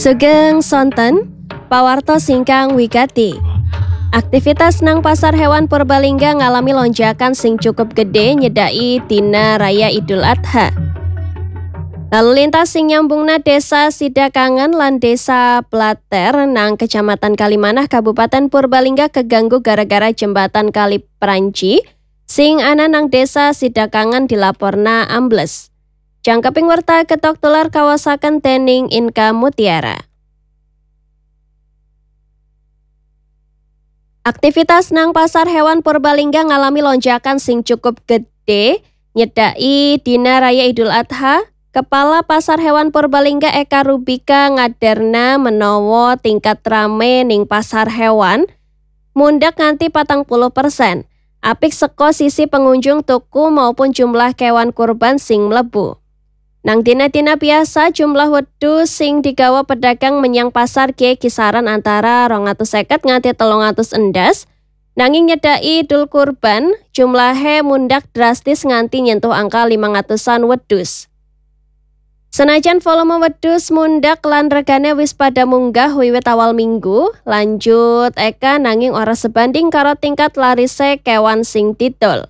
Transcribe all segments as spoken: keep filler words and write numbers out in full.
Sugeng sonten, pawarto singkang wigati. Aktivitas nang pasar hewan Purbalingga ngalami lonjakan sing cukup gede nyedai dina raya Idul Adha. Lalu lintas sing nyambungna desa Sidakangen lan desa Plater nang Kecamatan Kalimanah Kabupaten Purbalingga keganggu gara-gara jembatan Kali Pranci sing ana nang desa Sidakangen dilaporna ambles. Jangkeping werta ketok tular kawasaken dening Inka Mutiara. Aktivitas nang pasar hewan Purbalingga ngalami lonjakan sing cukup gede nyedai dina raya Idul Adha. Kepala Pasar Hewan Purbalingga Eka Rubika ngaderna menawa tingkat rame ning pasar hewan mundak nganti patang puluh persen. Apik seko sisi pengunjung tuku maupun jumlah kewan kurban sing mlebu. Nang dina-dina biasa jumlah wedhus sing digawa pedagang menyang pasar kiye kisaran antara rong atus seket nganti telung atus endas. Nanging nyedai Idul Kurban jumlahe mundak drastis nganti nyentuh angka limang atusan wedhus. Senajan volume wedhus mundak lan regane wis pada munggah wiwit awal minggu, lanjut Eka nanging ora sebanding karo tingkat larise kewan sing didol.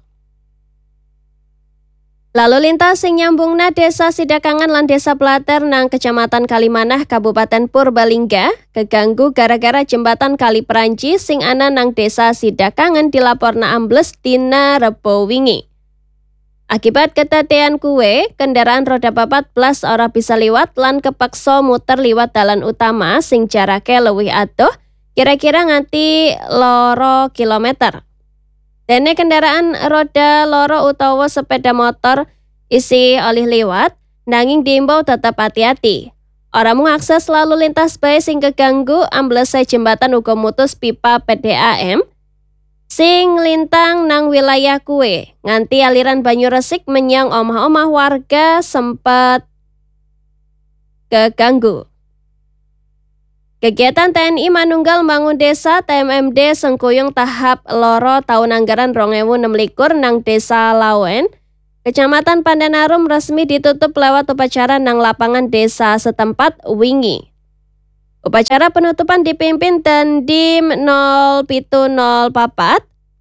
Lalu lintas sing nyambungna desa Sidakangen lan desa Plater nang Kecamatan Kalimanah Kabupaten Purbalingga keganggu gara-gara jembatan Kali Pranci sing ana nang desa Sidakangen dilaporna ambles dina Rebo wingi. Akibat kedadean kuwe, kendaraan roda papat belas ora bisa liwat lan kepeksa muter liwat dalan utama sing jarake leuwih adoh kira-kira nganti loro kilometer. Dene kendaraan roda loro utawa sepeda motor isi olih liwat, nanging diimbau tetap hati-hati. Ora mung akses lalu lintas bae sing keganggu, amblese jembatan uga mutus pipa P D A M sing lintang nang wilayah kuwe, nganti aliran banyu resik menyang omah-omah warga sempat keganggu. Kegiatan T N I Manunggal Bangun Desa T M M D Sengkuyung tahap loro tahun anggaran rong ewu enem likur nang Desa Lawen, Kecamatan Pandanarum resmi ditutup lewat upacara nang lapangan desa setempat wingi. Upacara penutupan dipimpin Dandim nol pitu nol papat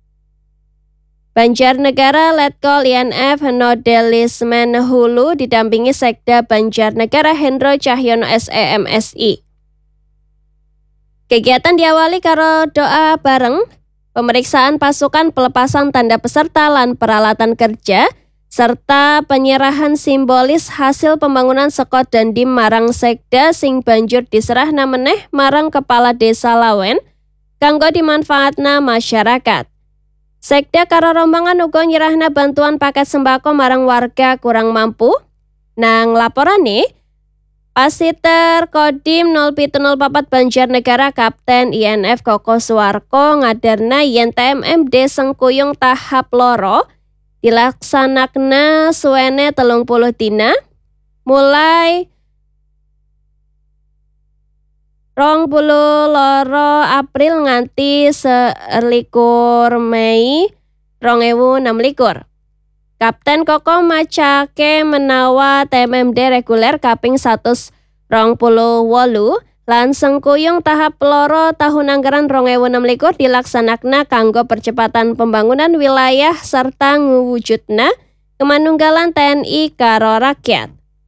Banjarnegara Letkol I N F Nodelismen Hulu didampingi Sekda Banjarnegara Hendro Cahyono S E M S I. Kegiatan diawali karo doa bareng, pemeriksaan pasukan, pelepasan tanda peserta lan peralatan kerja, serta penyerahan simbolis hasil pembangunan saka Dandim marang Sekda sing banjur diserahna meneh marang Kepala Desa Lawen kanggo dimanfaatna masyarakat. Sekda karo rombongan uga nyerahna bantuan paket sembako marang warga kurang mampu. Nang laporane, Pasiter Kodim nol pitu nol papat Banjarnegara Kapten I N F Koko Suwarko ngaderna yen T M M D Sengkuyung tahap loro dilaksanakna suwene telung puluh dina, mulai rong puluh loro April nganti selikur Mei rong ewu enem likur. Kapten Koko macake menawa T M M D reguler kaping satus rong puluh wolu lan Sengkuyung tahap loro tahun anggaran rong ewu enem likur dilaksanakna kanggo percepatan pembangunan wilayah serta ngwujudna kemanunggalan T N I karo rakyat.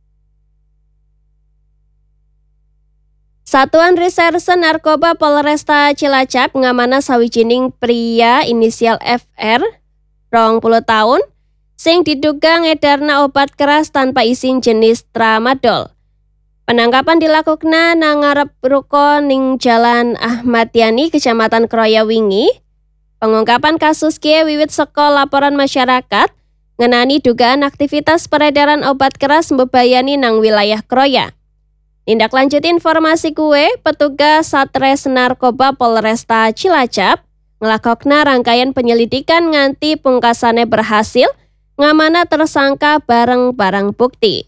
Satuan Reserse Narkoba Polresta Cilacap ngamana sawijining pria inisial F R rong puluh tahun sing diduga ngedarna obat keras tanpa izin jenis tramadol. Penangkapan dilakukan nang ngarep ruko ning Jalan Ahmad Yani, Kecamatan Kroya wingi. Pengungkapan kasus kiye wiwit saka laporan masyarakat ngenani dugaan aktivitas peredaran obat keras mbebayani nang wilayah Kroya. Tindak lanjut informasi kuwe, petugas Satres Narkoba Polresta Cilacap ngelakokna rangkaian penyelidikan nganti pungkasane berhasil ngamana tersangka bareng-barang bukti.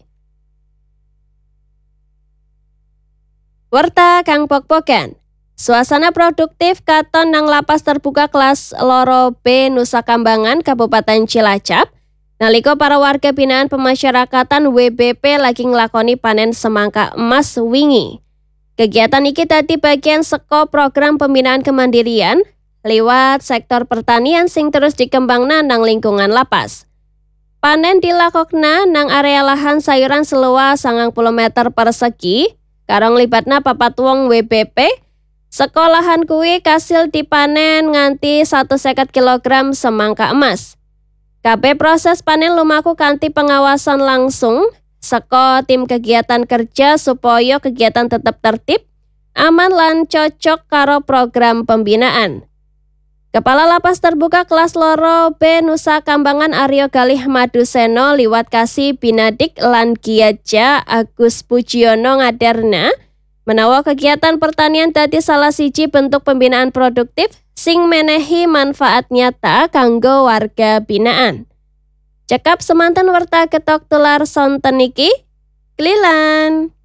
Werta Kang Pokpokan. Suasana produktif katon nang lapas terbuka kelas loro B Nusa Kambangan Kabupaten Cilacap nalika para warga binaan pemasyarakatan W B P lagi nglakoni panen semangka emas wingi. Kegiatan iki dadi bagian saka program pembinaan kemandirian liwat sektor pertanian sing terus dikembangna nang lingkungan lapas. Panen dilakokna nang area lahan sayuran seluas sangang puluh meter persegi, karong libatna papat wong W B P. Sekolahan kuwi kasil dipanen nganti satu seket kilogram semangka emas. Kabeh proses panen lumaku kanthi pengawasan langsung saka tim kegiatan kerja supaya kegiatan tetap tertib, aman lan cocok karo program pembinaan. Kepala Lapas Terbuka Kelas Loro B Nusa Kambangan Aryo Galih Maduseno liwat kasih Binadik lan Giaja Agus Pujiono ngadarna menawa kegiatan pertanian dadi salah siji bentuk pembinaan produktif sing menehi manfaat nyata kanggo warga binaan. Cekap semanten werta ketok tular sonten iki, Klilan.